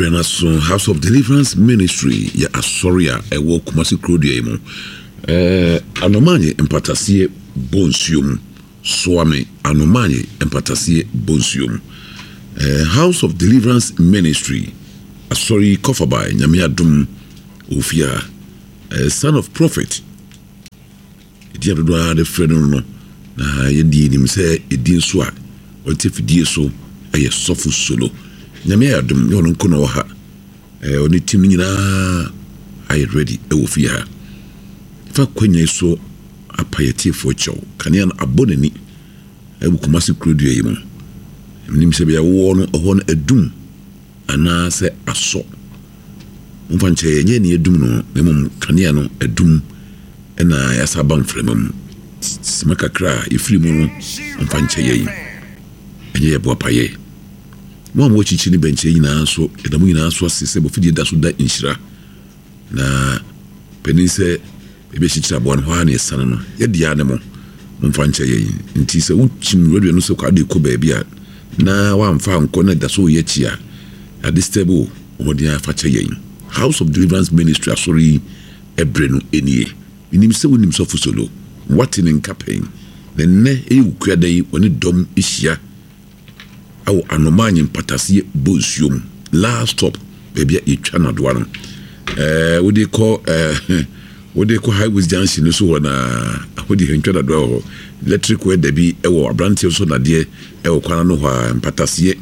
Yadrenaso House of Deliverance Ministry ya asoria ewo Kumasi Krodia imo anomanye empatasie bonsium swami anomanye empatasie bonsium House of Deliverance Ministry asori Kofabai nyame adum ofia son of prophet dia dodo de friend no na yedi nim se edin so a ontifidie so aye sofu solo nyame adum yo no kono ha oni tim nyina aye ready e wo fi ha fa kwanya so apayeti fo chow kania na abonani e bu Kumasi Krodia yi mo nim se be wo no ho no adum ana se aso mfanche nye ni adum no memum kania no adum na ya saban fremum simaka kra ifiri mu no mfanche yi enye bo apaye mo chichi ni benche nyina so edamu nyina so asese bo fidie da so da inhira na penise ebe chichira bo no ha na esana no ye dia ne mo mfanche yi nti se uchim radio no so kwa de ko ba bia na wa mfa nko na da so ye chia adistable omodia fache yi House of Deliverance Ministry asori ebrenu enie inim se wonim so fusolo watin in campaign the ne ukua dai woni dom ihia awo anomanye mpatasie bonsium last stop baby etwa na doa no we dey call highways junction so na wodi hentwa na doa electric way da bi ewo abrantie so na de ewo kwana no ha mpatasie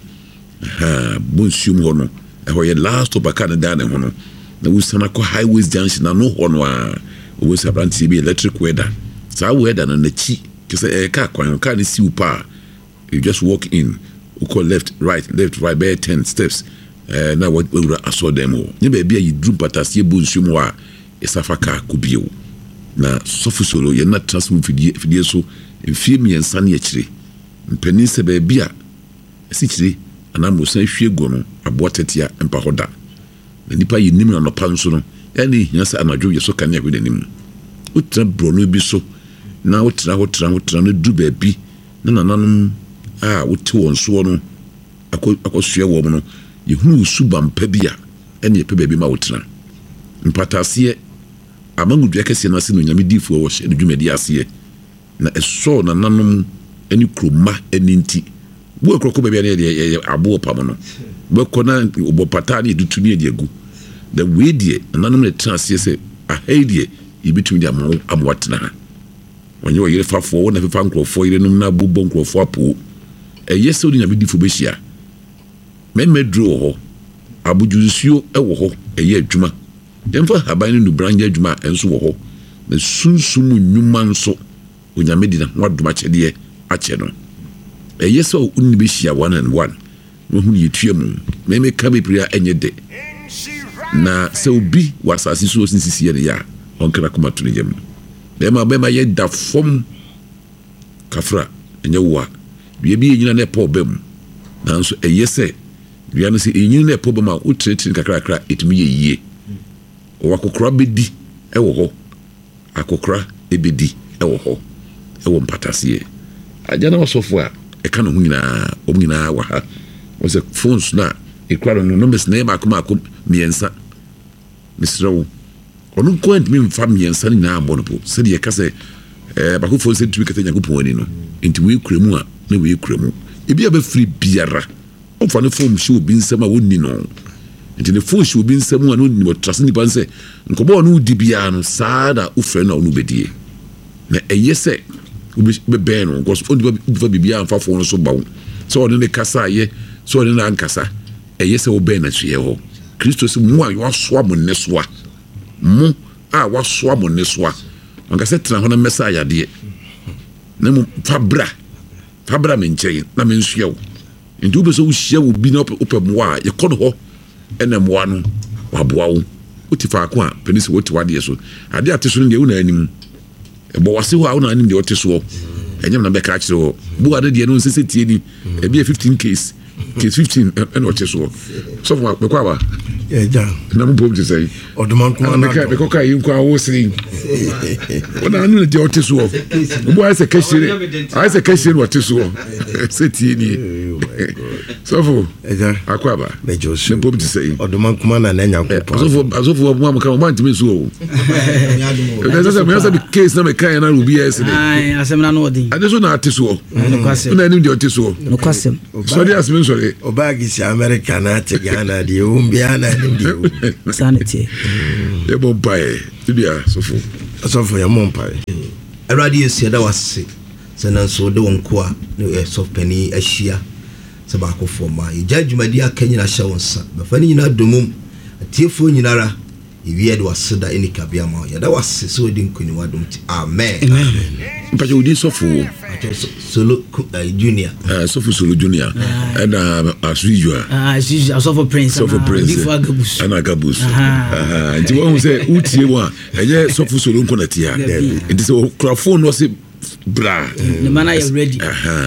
bonsium ho no ewo ye last stop aka na da ne ho no na we sana call highways junction na no ho no a we say abrantie bi electric way da sa weather na chi kese ka kwan ka ni si upa you just walk in we call left right by 10 steps na what we aso them o nye be bia yidru patasie bonsium wa esafaka kubio na sofu solo ye na transmit fidie so mfie miensa na akire mpani se be bia esikire anamo san hwie go no abotetia empa hoda na nipa yinim na nopa nso no yani hiasa anadwo ye so kan ya hwedanim utra brono bi so na utra no du ba bi na nananum wote won so no akosua wo no yehunu suba mpa bia ene yepe baabi ma wotena mpatasie amangudua kese na se no nyame difo wo hye dwumadi ase na eso na nanum eni kroma eni nti wo ekroko baabi na ye abo pam no wo kona obopata na edutumi ediagu the way die nanum na transie se ahaidie ibitumi dia amwatena ha wonye wo yire fafo wo na fefa nkrofo yire num na bobbo nkrofo apo yes odi nyame difo behia memedro ho abujusuo ewo ho eye adwuma demfa haban no branje adwuma enso wo ho na sunsum nnwuma nso onyame di na wadoma chede ache no yes o onni behia 1 and 1 no hu yetua mu meme ka bepria enye de na se obi wasasi so sisi ye ya onkra kuma tunu yem dem abema ye da fom kafra enye wo bia bi nyina na problem nanso eyese bia no se nyina na problem a utretin kakrakra etumi yeye o akokora bedi ewo ho akokora ebedi ewo ho ewo mpatasie aja na osofo a eka no nyina omnyina wa ha o se phones na ekwaro no numbers na ma akoma miensa misrewo onu ko ntimi mfa miensa ni na abonopo se de ka se bakofo se ntimi kete nyakopon ani no enti we kuremu a na we kuremu ebi aba free biara ofa ne form shi obi nsema wonni no enti ne form shi obi nsema no ni trust ni banse nkobo no di bia no saada ufre na onu bedie na eyese obi be no gospel di bia amfa fo no so bawo so ne kasa ye so ne ankasa eyese obe na hye ho Kristo se mu a wasoa mo ne soa mu a wasoa mo ne soa ankasa tena ho na message ade na mu fabra menche na mensua wo ndu be so hia wo bi na opemwa ye kono ho ena moa no waboa wo utifa ko a penisi woti wade so ade ateso ne una anim ebo wase ho a una anim de oteso enyam na be ka kire ho bu ade de no nsese tie ni e bi 15 case 15 ena oteso so for be kwa ba ja na mo bom say odoman ko na be ko kai nko a wo siri ona anu de oteso bu ai se kashire oteso se tie ni Sofo akwaba Bejosu mpom ti sei odoma kuma na nya nkopon Sofo mo am ka mo ntimi so o that's me say the case na me kan na rubi yesterday ai asem na no odi adeso na atiso no kwasem na nim de otiso no kwasem so dey asem so dey obagi si America na te Ghana de umbia na nim de sanity e bo pai bia Sofo ya mo pai Awurade Yesu da wase senanso de wonko a no sofpani ahia se ba akofo ma ye judgment akanyina hye wonsa ba fa ni nyina domum atiefo nyinara ewie de wase da enika bia ma ya da wase so odi nkoni wadom ti amen mpaje odi Sofo Solo Junior Sofo Solo Junior and as usual Sofo Prince before Agabus and Agabus nti won say utie wo a eye Sofo Solo nko na tia nti say microphone no say bra the man are ready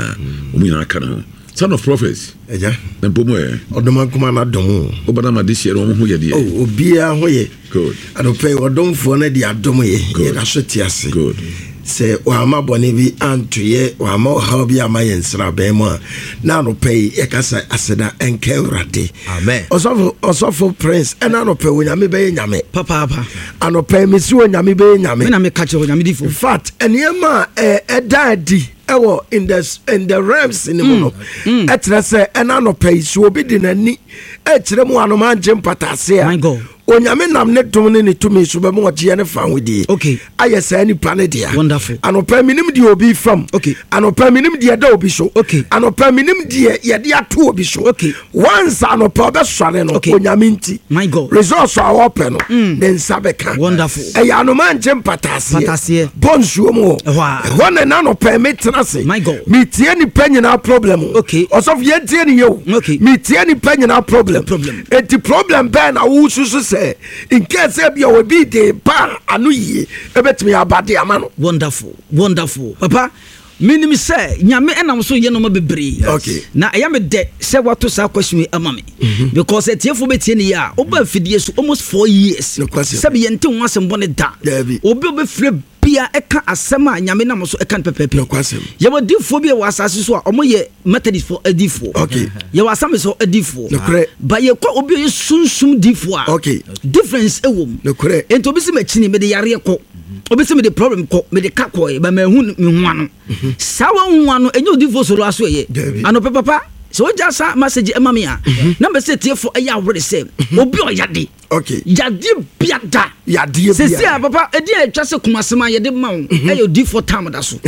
omi na aka no son of prophets eja na pomo odoma kuma na dom obana ma de share wo ho ye de obia ho ye good adope odomfo na de adom ye na so tiase good se wa ma bone bi antoye wa ma ha bi ama yensra be mu na no pay e kasa aseda enke urade amen osofo Prince ena no pay onyame be nyame papa anope mi si onyame be nyame na me catch onyame difo in fact eniema edadi ewo in the realms in mo etre se ena no pay so obi de nani ekire mu anoma nje mpatase a my God onyame nam ne dom ne tumi so be mo gye ne fa hodie okay ayesa ni pa ne dia wonderful anopa minim die obi fam okay anopa minim die da obi so okay anopa minim die ye de ato obi so okay once anopa be sware no onyame nti my God resource a open no den sabeka wonderful e anoma nje mpatase bonsuo mo ho na na no permit na se my God mi tie ni panyina problem okay osof ye tie ni yo okay mi tie ni panyina problem enti problem be na wo susu se in case bia we be de pa anu yi ebetimi abade amano wonderful papa minim say nyame enam so ye no bebre okay na eya me de say wato sa question ama me because etiefo betie ne ya oba fidie so almost 4 years sabe ye nte ho asem bone da obi obefre bia eka asem a nyame nam so eka pepepe ye wodi fo bia wasase so a omo ye methodist for adifo okay ye wasame so adifo ba ye kwa obi ye sunsum difo a okay difference ewom ento obi se machini me de yare ko obi se me de problem ko me de kakọ ba ma hu me ho ano sawa hu ano enyo difo so ro aso ye ano papa so just a message emami a number say tiefo eya wore say obi oyade okay yade biada yade se se papa edi a twa se kumasema yede ma wo eyo difo tam da so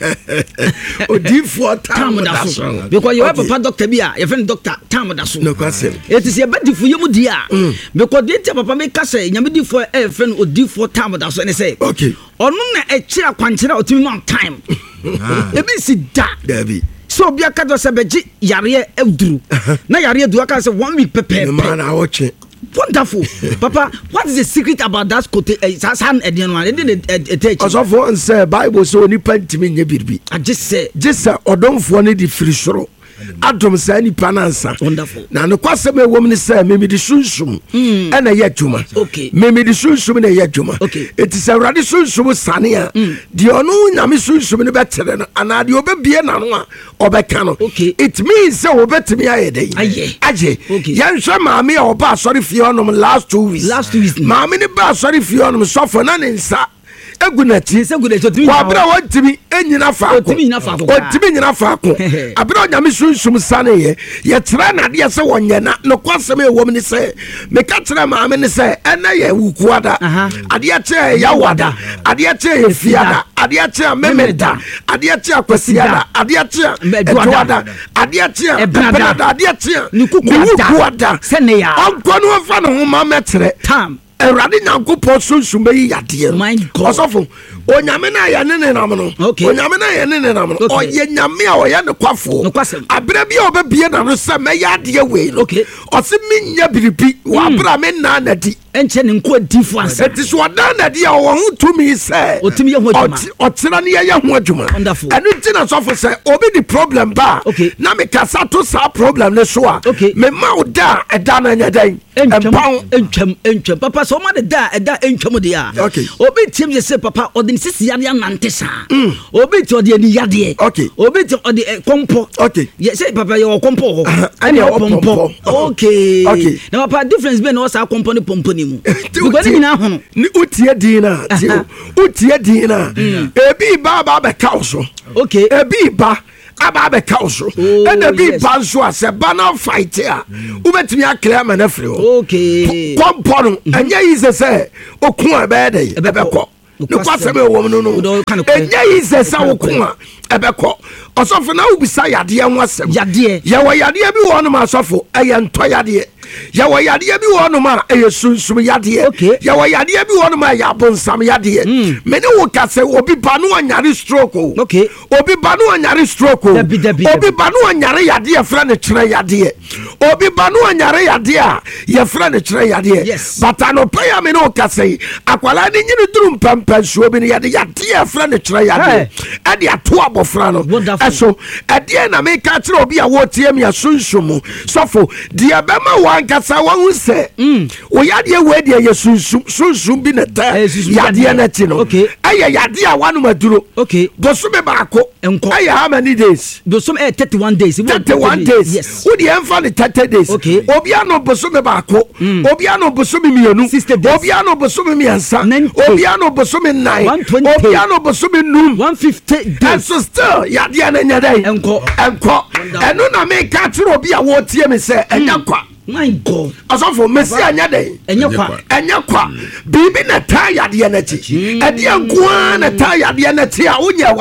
difo tam da so because you have papa doctor bia your friend doctor tam da so no kwasem it is your difo yemu dia because dey papa me ka say nyame difo friend difo tam da so ne say okay onu na e kira kwankyera otimi no time ebi si da David so bia ka do se beji yare eduru na yare eduru aka say 1 week pepe man I watch it wonderful papa what is the secret about that kote san edian one dey osofo nse bible so ni pantimi nye birbi I just say odomfo ne di firi soro adom sa ni panansa wonderful na no kwasem ewom ni say me di sunsum e na ye dwuma okay me di sunsum na ye dwuma okay it is already sunsum sane a di onu nyame sunsum ne betere no ana di obebie na no a obeka no okay it means say obetimi ayede aje yan hwe maame a oba asori fie onum last 2 weeks maame ne ba asori fie onum sofo na ne nsa egunati wa bra wantimi enyina fa otimi nyina fa ko abra nyame sunsum sane ye tra na de se wonyana no kwasem ewom ni se me ka tra maame ni se ena ye wukuada ade ache ya wada ade ache ye fiada ade ache memeda ade ache akwasiada ade ache edwada ade ache ebada ade ache wukuada sene ya onko no fa no ma metre tam erade nyankopɔ sunsum be yade my God osofo onyame na ya nene nam no onyame na ya nene nam no oye nyame a oya ne kwafo abra bia obebie na no se me yade we no ose minya biribi wa abra me na na di enche ne nko adifo ansa eti so odan na dia wo ho tumi se otumi ye ho adwuma otira ne ye ho adwuma enu ti na sofo se obi di problem ba na me kasa to sa problem ne so a me ma oda eda na nya dan entwam papa so ma de da eda entwam de a obi tim je se papa odin sisi yade anante sa obi ti ode ani yade obi ti ode kompo ye say papa ye kompo ho ani pompo na papa difference be na osa kompo ni pompo ni mu because ni na ho ni utie din na utie din na ebi ba be kauso ebi ba aba be kauso and ebi ba so ase banal fight a ubetimi akle ma na free ho kompo no anya yi se okun ebe dey ebe ko no kwase me wo no enya yi se okun a ebe ko osofo na ubisa yade ho asem yade ye wo yade bi wo no ma asofo eye nto yade ya wa yade bi wo no ma eye sunsum yade ya wa yade bi wo no ma ya bonsam yade me ne wo ka se obi ba no anyare stroke obi ba no anyare stroke obi ba no anyare yade fra ne kire yade obi ba no anyare yade a ye fra ne kire yade bata no pa ya me ne wo ka se akwala ni nyini duru mpampa so obi ne yade fra ne kire yade e de ato abofra no eso e de na me ka kire obi a wo tie me asunsum sofo de abema wa kasa won se wo yade we de ye sunsum bi na ta yade na ti no aye yade a wanu maduro bosume baako aye how many days bosume 31 days 31 days yes wo de enfa ne 30 days obi ano bosume baako obi ano bosume mienu obi ano bosume miensa obi ano bosume 9 obi ano bosume num 150 days so still yade na nyadai enko eno na me ka tiro obi a wo tie me se enyakwa my God asofo mesi anya den enya kwa bibi na ta yade na ti ade ankoa na ta yade na ti a unya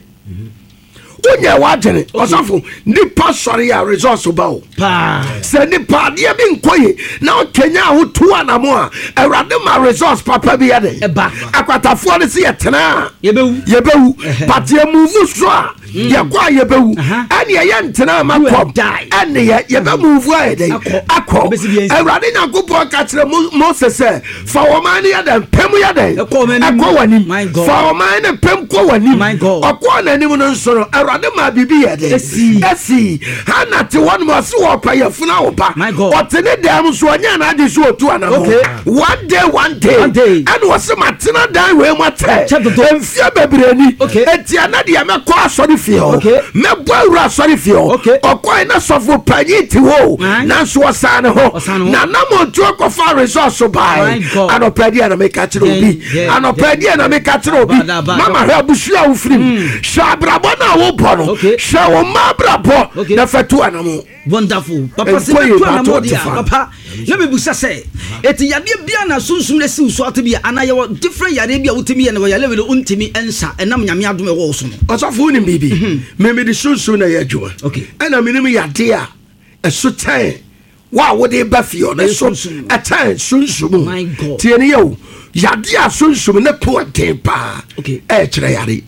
wajene asofo ni pasori a resource ba o se ni pa de bi nkoye na Kenya ho to anamo a awrade ma resource papa bi yade akwatafo ne se yetena yebewu but ye move so a ye kwa yebewu ani ye ntena makom ani ye be move a dey akọ awrade nyakopo ka kire Moses se fa wo man ye dem pem ye dey akọ wani fa wo man ne pem ko wani akọ nanim no nsoro awrade ma bibi ye dey esi hana te won mo se wo pa ye funa wo pa otene dem so anya na ade so otu anamo one day and was matena dan we mate emfia bebreni etia na de me ko asori fie me boawura asori fie okoi na sofo panyiti wo na so osane ho na mo tu okofa resource bai anopedi na me ka kire obi anopedi na me ka kire obi mama hwe abusua wo firim shabrabo na wo bono sha wo mabrabo na fatu anamo wonderful papa se tu anamo dia papa let me busa say eti yade bia na sunsum le siw so atbia anaye different yade bia wutimi ye na wo yale we untimi ensa enam nyame adome wo so no osofo ni bibi me de sunsum na ye adwuma ena minim yade a eso tan wa wo de ba fie na so atan sunsum tie ne yo yade a sunsum ne ko tempa kire yade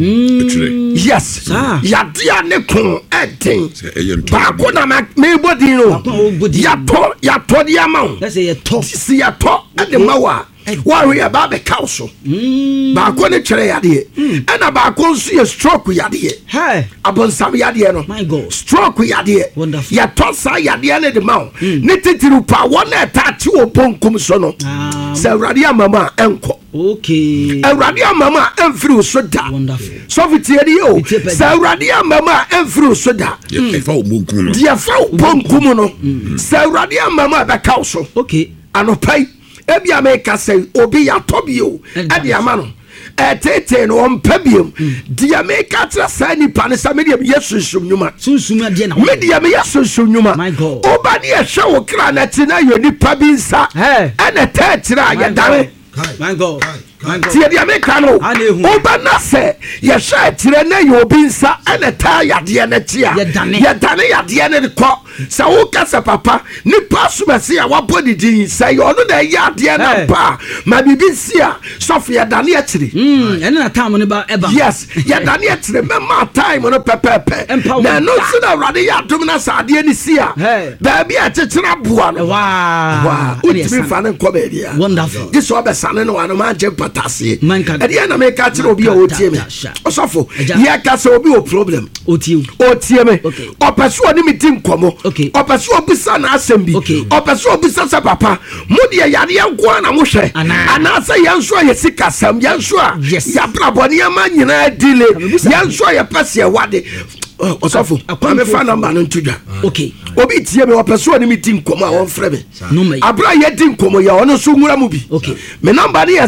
yes yade a ne ko eden ba ko na me body no yato di amount let's say yato ade mawa wa we about the council ba ko ne kire yade na ba ko nso ye stroke yade abonsam yade no my God stroke yade yato sa yade ne de mawo ne titiru pa wona tachi obonkum so no se awrade amama enko awrade amama emfiri so da so fitieri o se awrade amama emfiri so da ye fa obonkum no ye fa obonkum no se awrade amama be council anopai ebi ameka say obi ya tobio ade amano tete no ompabiem dia meka tra sa ni pa ne sa medium yesusum nyuma sunsum ade na medium yesusum nyuma oba ne ye hwe wo kra na ti na yo ni pa bi nsa ana tetra ya dare my God tie dia me ka no oba na se ye hwe tire na ye obi nsa ene ta yade na tia ye dane yade ne ko sa wo kasa papa ni pasumase a wabodi din say ono na yade na pa ma bibi sia Sophia dane e tire ene na time no ba eba yes ye dane e tire me ma time no pepepe na no so na rade ya dum na sa ade ni sia ba bi a chechira bua no wa utimi fa ne ko ba dia wonderful this obe sane no anu ma je patase ade na me ka kire obi a otie me osofo ye ka se obi o problem otie me opeso oni mi tin komo opeso obisa na asem bi opeso obisa sa papa mo de yare yanko na mo hwe ana sa yanso ye sika sam yanso a ya braboni ama nyina dile yanso ye pese wade osofo me fa number no ntudwa obi tie me opeso oni mi tin komo a won frɛ me abra ye tin komo ya ono so ngura mu bi me number ni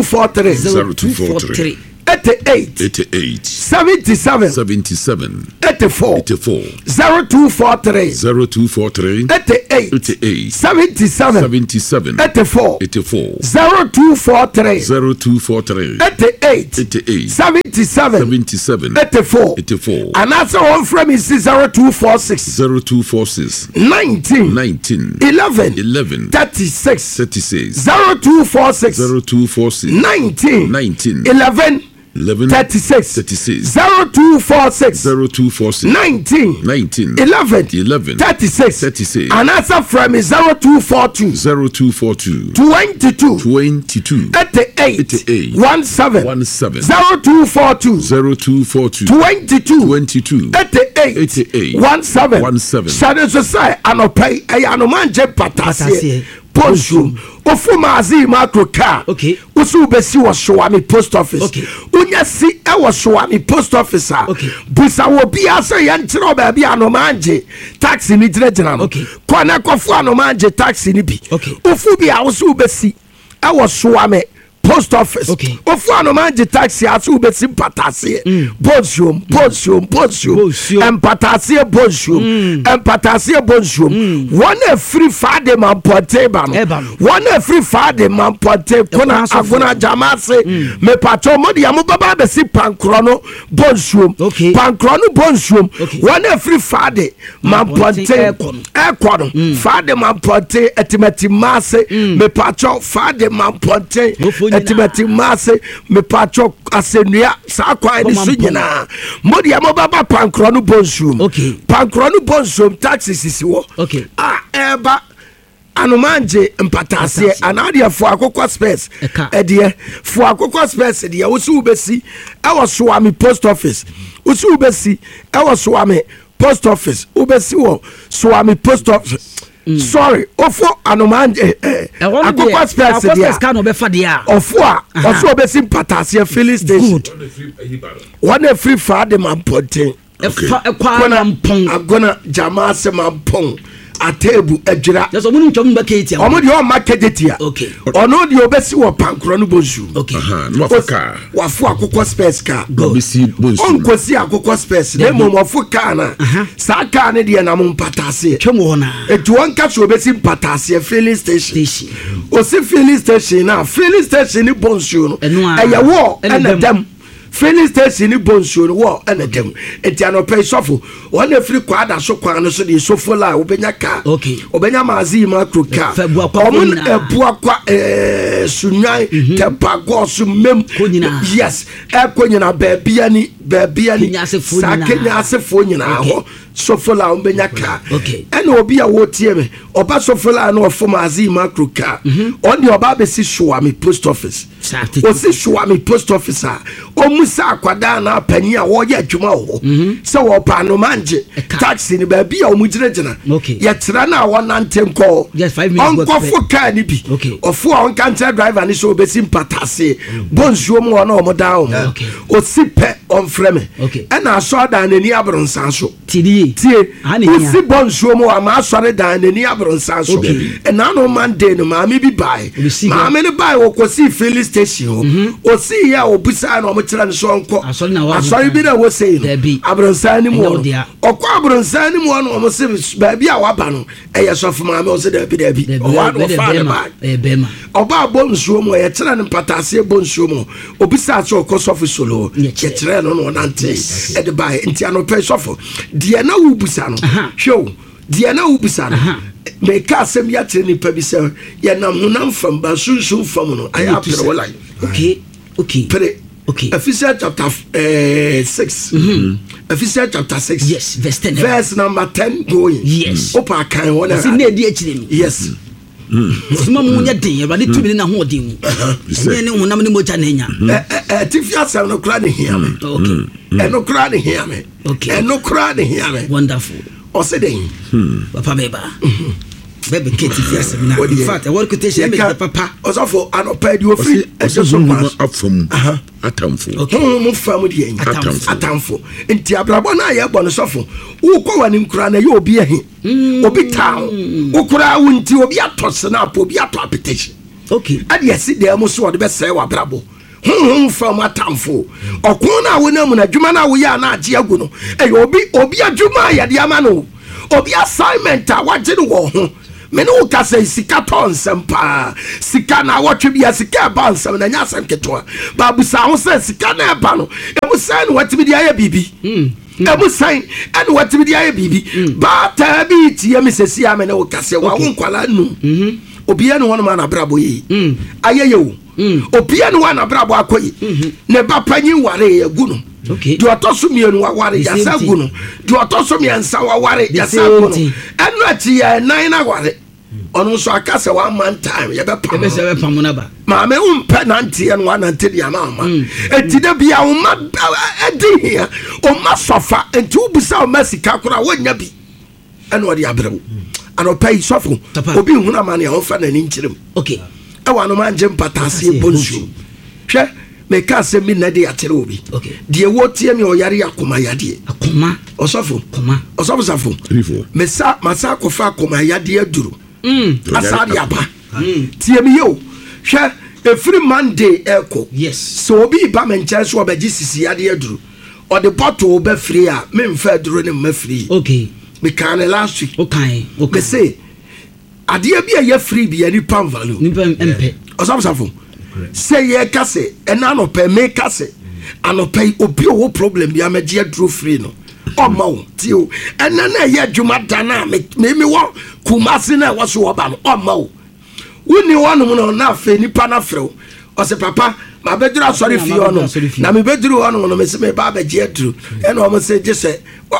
0243 88 77 84 0243 88 77 84 0243 88 77 84 and that's one frame is 0246 19 11 36 0246 19 11 36 0246 19 11 36 and answer from is 0242 22 88 17 0242 22 88 17 Shadow Society anopai anomanje patase Bonjour. Ofumazi makroka. Okay. Usu besi wa Shawami post office. Okay. Unya si wa Shawami post office. Okay. Busa wo bia so yanchiro ba bia no manje taxi ni direjana no. Okay. Kwana kofu anomanje taxi ni bi. Okay. Ufu bia usu besi wa Shawami post office. Okay. Ofu anomanje taxi asu besi patase. Bonjour. Empatase bonjour. Empatase bonjour. One free fade man porteba no. One free fade man porte kona agona jamase. Me pato modi ya mubaba besi pankrono bonjour. Okay. Pankrono bonjour. Okay. One free fade man porte ekono. Fade man porte etimeti mase. Me pato fade man porte etimeti mase. Me pato asenua sa kwa ni sunyina. Modi ya mubaba pankrono bonjour. Okay. Pankrono bonjour taxi sisi wo. Okay. Eba anomanje mpatase anadia fo akokwa space edie fo akokwa space edie wosu ubesi ewo Shawami post office wosu ubesi ewo Shawami post office ubesi wo Shawami post office sorry ofo anomanje akokwa space edie ka no be fa dia ofo a oso obesi mpatase filling station one free for the man ponte agona jamase man pon atebu ejira so mun ntwom ba ketia omo de o market okay ono de obesi wo pankro no bozu okay no afaka wafu akokɔ space ka obesi bozu onkosi akokɔ space na mo wafu ka na sa ka ne de na mo mpatase twom ho na etu onka so obesi mpatase filling station o si filling station na filling station ni bonsu no eye wo na dem filling station ni bonsu wo na dem etiano pay sofo one free kwada so kwan no so de sofo la obenya ka okay obenya mazi macro ka omun ebua kwa sunyan tepago so mem yes ekonyina baabia ni sakenya asefo nyina ho sofo la obenya ka ena obi a wo tie me oba sofo la na ofo mazi macro ka on the oba be si Shawami post office o si Shawami post office a o musa akwada na pani a wo ye adwuma ho se wo pa no manje taxi ni ba bia o mu giragina ye tira na wo nantem ko just 5 minutes go fo car ni bi ofo a on kan driver ni so be sim patase bonzuo mu no o mo down o si pe on frame e na so da na ni abronsan so tie usi bonsuo mu ama asɔre dan n'ani abronsan so ɛna no Monday no maame bi bae maame no bae wɔkɔsi filling station osi ya obusa na ɔmo kyerɛ no so ɔnkɔ asɔre bi na wɔsei no abronsan ni mu ɔkɔ abronsan ni mu no ɔmo se baabi a waba no ɛyɛ sɔfo maame ɔse dabi ɔwa no ɔfa ne bae ɔba bonsuo mu yɛkyerɛ no mpataase bonsuo mu obisa so ɔkɔ sɔfo solo yɛkyerɛ no no ɔnante ɛde bae nti anɔpɛ sɔfo deɛ na wobusa no hwɛ deɛ na wobusa no meka asɛm yɛakyerɛ nipa bi sɛ yɛnam honam fam ba sunsum fam no ayɛ apere wo like pere Ephesians chapter 6 Ephesians chapter 6 yes verse number 10 going yes opa kan wona yes Osuma mu nya den Awurade tumi na ho den mu ne honam ne moja na nya tifia asɛm no kra ne hia me ɛno kra ne hia me ɛno kra ne hia me wonderful ɔse den papa beba bebe keti fia asɛm na in fact I want to tell you papa ɔsɔfo anɔpa di ofiri ɛso so afam atamfo mo fam di atamfo nti abrabɔ na yɛ bɔ no sɔfo wo kɔ wani nkura na yɛ obi ahi obi taw wo kura wo nti obi atɔ snap obi atɔ application ade asi de mo so ɔde bɛsɛe wa abrabɔ fam atamfo ɔko na wo na mu na adwuma na wo yɛ na agye agu no ɛyɛ obi adwuma yɛ de ama no obi assignment a wagye no wɔ ho me no ka say sika tɔ nsɛm paa sika na wɔtwe bia sika ba nsɛm na nya asɛm ketewa ba busa ho sɛ sika na ɛba no ɛmu sɛn no watimi de ayɛ bibi ɛmu sɛn ɛne watimi de ayɛ bibi ba taa bi tie me sɛsi ame ne wo ka sɛ wa wo nkwala num obia ne wɔn na brabo yi ayɛ yɛ wo obia ne wɔn na brabo akɔyi ne ba panyin ware yɛ gu no do ɔtɔ mienu waware yasa gu no do ɔtɔ miensa waware yasa gu no ɛno akyi yɛ nan na ware ɔno nso aka sɛ 1 month time yɛbɛpam no ba maame wompɛ nanteɛ no wanante de ama ma ɛnti da bia woma ɛdi hia ɔma sɔfa ɛnti wobusa woma sika kora wonya bi ɛne ɔde abrɛ wo anɔpa yi sɔfo obi nhunu ama ne a wɔmfa n'ani nkyerɛ mu ɛwɔ anoma angye mpataseɛ bonsuo hwɛ meka asɛm bi na de akyerɛ obi deɛ wɔtie me ɔyare akoma yadeɛ ɔsɔfo safo masa akɔfa akoma yadeɛ aduru asade aba tie me yeo hwɛ ɛfiri Monday ɛkɔ sɛ obi ba me nkyɛn so ɔbɛgye sisi yadeɛ aduru ɔde bɔtɔ bɛfiri a memfa aduru ne mmafiri meka ne last week mese adeɛ bi a yɛ free bi yɛ nipa value ɔsɔfo safo sɛ yɛ kase ɛna anɔpɛ me kase anɔpɛ obi owo problem bi amagye aduro free no ɔma wo tio ɛna na yɛ adwuma da na me wɔ kumase na ɛwɔ so wɔba no ɔma wo woni wɔnom no na afei nipa na frɛw ɔsɛ papa ma bɛduru asɔre fie ɔno na me bɛduru ɔno no me se me ba bɛgye aduro ɛna ɔmo se gye sɛ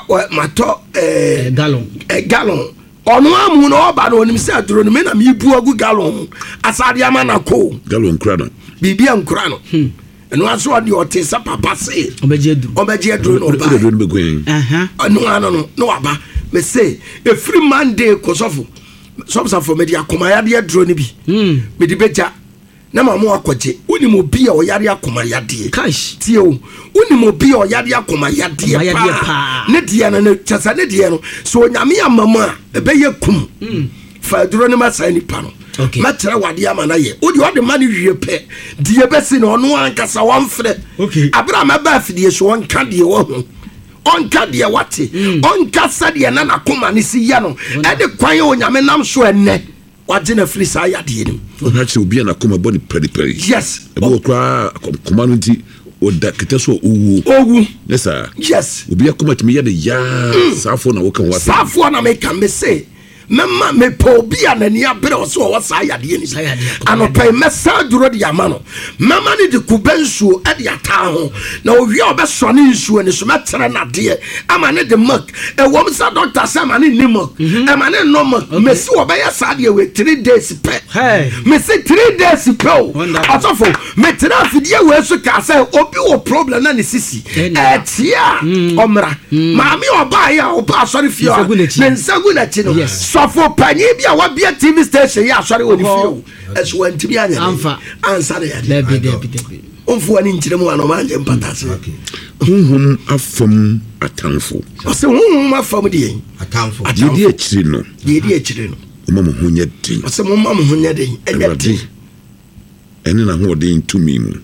matɔ gallon ɔno amu no ɔba no onim sɛ aduro no me na me bu agu gallon mu asade ama na ko gallon kura no bibia nkura no ɛno aso ɔde ɔte sɛ papa se ɔbɛgye aduro no ɔba ɛno ano no na waba me se ɛfiri Monday kɔ sɔfo mede akomayade aduro no bi mede bɛgya na ma mo akɔgye wonim obi a ɔyare akomayadeɛ tio wonim obi a ɔyare akomayadeɛ paa ne deɛ no kyɛsa ne deɛ no so onyame amam a ɛbɛyɛ kum fa aduro no masɛe nipa no mɛkyerɛ wade ama no yɛ wode ɔde ma no wie pɛ deɛ bɛsi no ɔno ankasa wɔmfrɛ aberɛ a mɛba afidie so ɔnka deɛ wɔ ho ɔnka deɛ wate ɔnka sɛdeɛ na nakoma ne si yɛ no ɛde kwan a onyame nam so ɛnnɛ wagye na firi saa yadeɛ nim ɔna kyerɛ obi a nakoma bɔ ne pɛripɛri yes ɛbɛwɔ koraa koma no nti ɔda kɛtɛ so ɔwu ne saa yes obi akoma tumi yɛ de yaa saafoɔ na woka ho asɛ saafoɔ na meka me se mɛma mepɛ obi a n'ani abere ɔsɛ ɔwɔ saa yadeɛ ni anɔpɛ mɛsa duro de ama no mɛma ne de kube nsuo ɛde ataa ho na owie a ɔbɛsɔne nsuo ne so mɛtena nadeɛ ama ne de milk ɛwɔm sa doctor sɛ ma ne ni milk ɛma ne no milk mɛsi wɔbɛyɛ saa deɛ wɔ 3 days pɛ mɛsi 3 days pɛ o ɔsɔfo mɛtena afidie wɔ so ka sɛ obi wɔ problem na ne sisi ɛtia ɔmra maame ɔbaa yɛ ɔbaa asɔre fie a ne nsa gu n'akyi no sɔfo panyin bi a wabia TV station yɛ asɔre wɔ ne fie ɛso wantimi anyɛ ansa de yɛ ɔmfo wani nkyerɛ mu anɔma angye mpatase honhom afam atamfo ɔsɛ honhom afam de atamfo yɛdi akyiri no ɔma mo ho nyɛ den ɔsɛ momma mo ho nyɛ den ɛnyɛ den ɛne na hoɔden tumi mu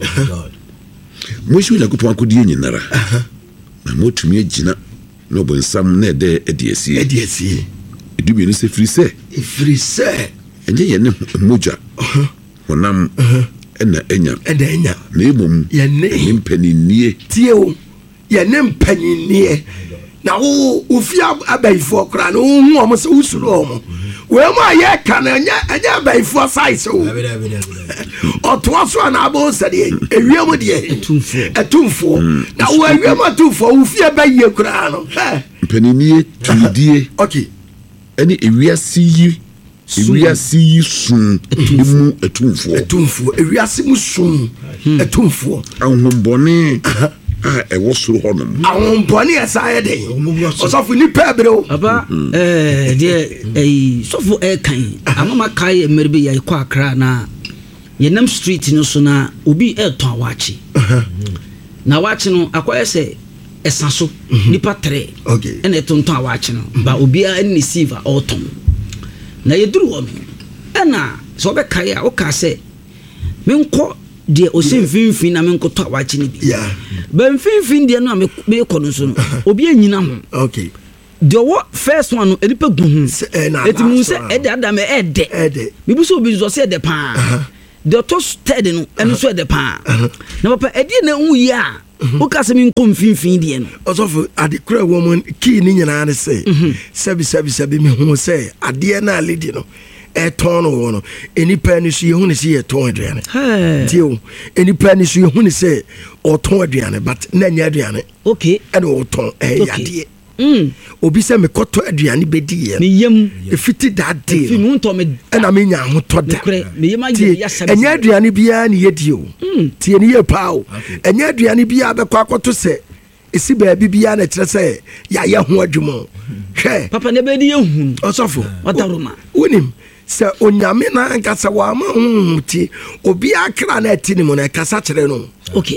mohyi Onyankopɔn akodeɛ nyinara na motumi agyina na ɔbonsam na ɛdɛ adi asie ɛdumienu sɛ ɛfiri sɛ ɛnyɛ yɛne mmogya honam ɛna ɛnya na mmom yɛne mpaninnie tie o yɛne mpaninnie na wofi abayifoɔ koraa na wohu ɔmo sɛ wosuro ɔmo wei mu a yɛka no ɛnyɛ abayifoɔ size o ɔtoa so a na abɛwo sɛdeɛ ewiem deɛ ɛtumfoɔ na wo ewiem atumfoɔ wofi abayie koraa no mpaninnie tuidie ɛne ewiase yi sum mu atumfoɔ ewiase mu sum atumfoɔ ahombɔne a ɛwɔ soro hɔ nom ahombɔne ɛsa yɛ den ɔsɔfo nipa ɛbrɛ o aba deɛ sɔfo ɛkan amama kae mmerɛ bi yɛkɔ Accra na yɛnam street no so na obi ɛtɔn awakye na awakye no akɔyɛ sɛ ɛsa so nipa tere ɛna ɛtontɔn awakye no ba obiara ɛne ne silver ɔtɔn na yɛduru hɔ no ɛna sɛ ɔbɛkae a woka sɛ menkɔ deɛ ɔsɛ mfimfini na menkɔtɔ awakye no bi ba mfimfini deɛ no a mekɔ no so no obi anyina ho deɛ ɔwɔ first one no ɛnipa gu ho ɛti mu sɛ ɛde adam ɛɛdɛ bibi sɛ obi nso sɛ ɛdɛ paa deɛ ɔtɔ third no ɛno nso ɛdɛ paa na papa ɛdeɛ na ɛhu yi a woka sɛ menkɔ mfimfini deɛ no ɔsɔfo adekora wɔ mu kii ne nyinaa ne sɛ sɛbi mehu sɛ adeɛ no a lady no ɛtɔn no wɔ no enipa ni so yehu ne sɛ yɛtɔn aduane tie o enipa ni so yehu ne sɛ ɔtɔn aduane but na nya aduane ɛna ɔtɔn yadeɛ obi sɛ mekɔtɔ aduane bɛdi yɛ meyam ɛfiti that day ɛna menya ahotɔ da ɛnyɛ aduane biara ne yɛdi o tie ne yɛ paa o ɛnyɛ aduane biara bɛkɔ akɔto sɛ ɛsi baabi biara na kyerɛ sɛ yɛayɛ ho adwuma hwɛ papa ne bɛdi yɛhu ɔsɔfo wadaroma wonim sɛ onyame na nkasa wama honhom tie obiara kra na ɛti ne mu na ɛkasa kyerɛ no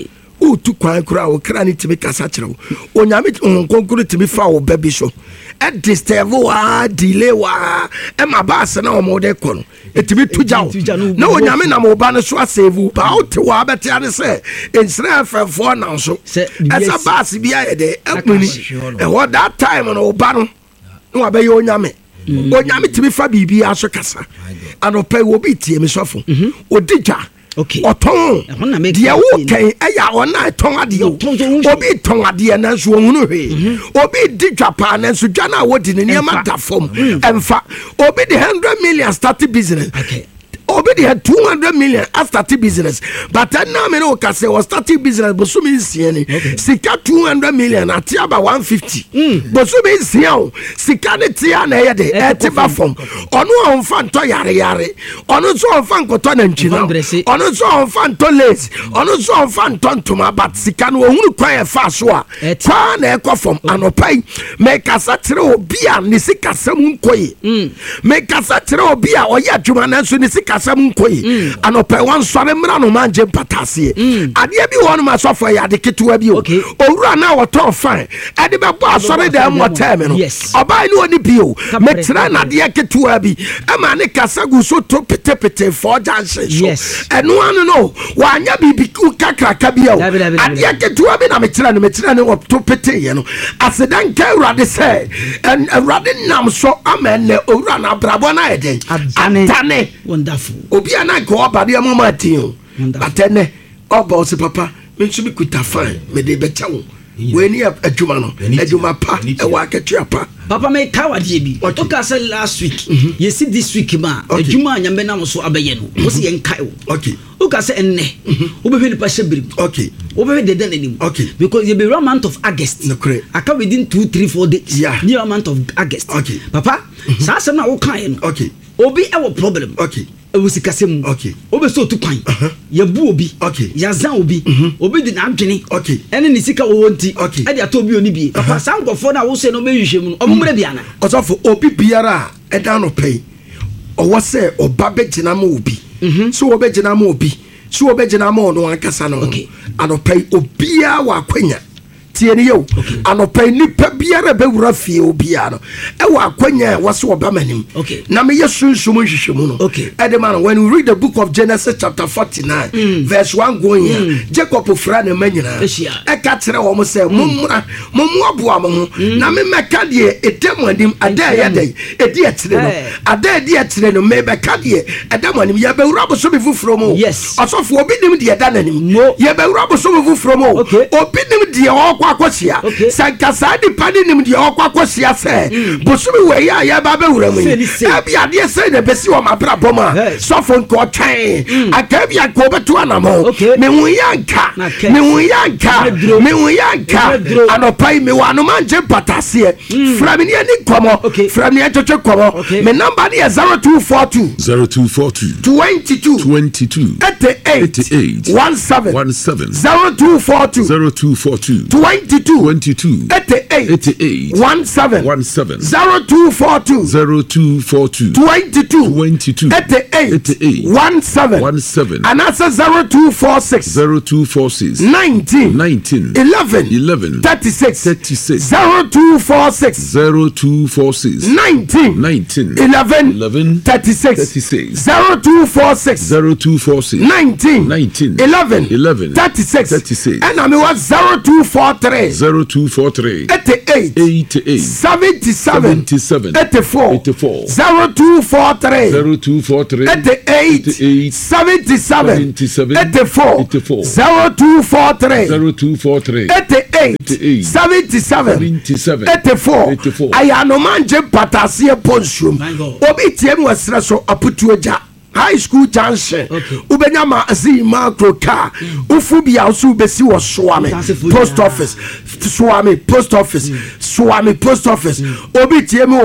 wotu kwan koraa wo kra ne tumi kasa kyerɛ wo onyame nkonkoro tumi fa wo ba bi so ɛdisturb waa delay waa ɛma baase na ɔmo de kɔ no ɛtumi tu gya wo na onyame nam wo ba no so asɛve wo ba wote wɔ abɛtea ne sɛ nsira afɛfoɔ nam so ɛsɛ baase bi ayɛ de ɛkpuni ɛhɔ that time no wo ba no na wabɛyɛ onyame onyame tumi fa biribi aso kasa anɔpɛ wo bi tie me sɔfo odi gya ɔtɔn deɛ wo kɛn ɛyɛ ɔna ɛtɔn adeɛ obi tɔn adeɛ nanso ɔhunu hwee obi di dwa paa nanso dwa no a wɔdi ne nneɛma da fam ɛmfa obi de 100 million start business obi de 200 million start business but now me no ka say o start business bosumi nsia ni sika 200 million ati aba 150 bosumi nsia o sika ne tia na ye de etiba fom ono onfa nto yare ono so onfa nkoto na nchina ono so onfa nto lace ono so onfa nto ntoma but sika no ohunu kwan e fa so a kwa na ekofom anopai me kasa tire obi a ne sika sam nkoyi me kasa tire obi a oya adwuma na so ne sika sam nkoyi anopai wan sore mra no manje patase ade bi won ma sofo ya de ketewa bi o owura na woto fan e de be bo asore da mo time no obai ni oni bi o me tira na de ketewa bi e ma ne kasa gu so to pete for junction so eno anu no wanya bibi kakra bi o ade ketewa bi na me tira ne to pete ye no asedan ka urade se en urade nam so amene owura na brabo na e den adane wonderful obi ana ko obade mama tin batene obo se papa me nso bi kuta fine me de beta wo we ni adwuma no adwuma pa e wa ketua pa papa me ka wade bi o ka say last week you see this week ma adwuma anyambe na so abeye no wo se yen kai wo o ka say enne wo be nipa shebiri wo be de den anim because you be one month of August aka within 2-3-4 days near month of August papa sa asem na wo kan no obi e wo problem ewusi kasem obi so tu kwan ya bu obi ya zan obi obi di na adwene ene ni sika wo nti e dia to obi oni bi papa sankofo na wo se no mehwehwe mu no omumre bia na osofo obi biara e da no pay owo se oba begina ma obi so wo begina ma obi so wo begina ma ono ankasa no ano pay obia wa kwanya tie ne yo anopa nipa biara bewura fie obiara no e wa kwanya wase obamanim na me yesunsum hwehwemu no edema when we read the book of Genesis chapter 49 verse 1 going here Jacob fra na manyina e ka kire wo mo se mommra mommoaboa mo na me meka de edem anim ada ya dai edi atire no ada edi atire no me beka de edem anim ya bewura boso be fufuro mo osofo obi nim de eda nanim ya bewura boso be fufuro mo obi nim de okwa akosia sankasa di pani nim de okwa akosia se boso be we ya ba bewura mo abi ade se na besi o mabra boma sofo nko twen akabi akọ beto anamo me hu yanka anopai me wano manje patase framini ani komo framini atoche komo me number ni 0242 22 88 17 0242 22 88 17 0242 22 88 17 and that's 0246 19 11 36 0246 19 11 36 0246 19 11 36 and I mean what 0243 88 77 84 0243 88 77 84 0243 88 77 84 ayano manje patase ponsium obi tiem wasra so aputuoja high school junction ubenyama azima kroka ufubia usu besi wo swame post office swame post office obi tiem